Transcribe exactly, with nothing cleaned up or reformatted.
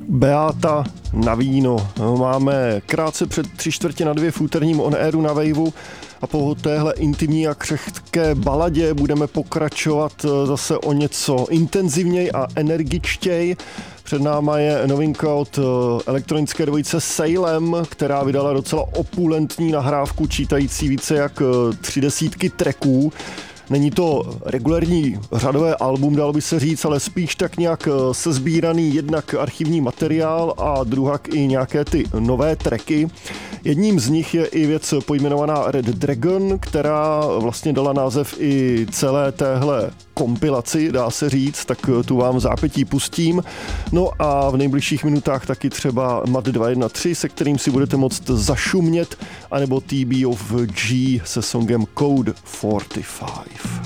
Beata na víno. Máme krátce před tři čtvrtě na dvě v úterním on airu na Waveu a po téhle intimní a křehké baladě budeme pokračovat zase o něco intenzivněji a energičtěji. Před náma je novinka od elektronické dvojice Salem, která vydala docela opulentní nahrávku čítající více jak tři desítky tracků. Není to regulérní řadové album, dalo by se říct, ale spíš tak nějak sesbíraný jednak archivní materiál a druhak i nějaké ty nové tracky. Jedním z nich je i věc pojmenovaná Red Dragon, která vlastně dala název i celé téhle kompilaci, dá se říct, tak tu vám v zápětí pustím. No a v nejbližších minutách taky třeba Mat dva jedna tři, se kterým si budete moct zašumět, anebo T B of G se songem Code čtyřicet pět.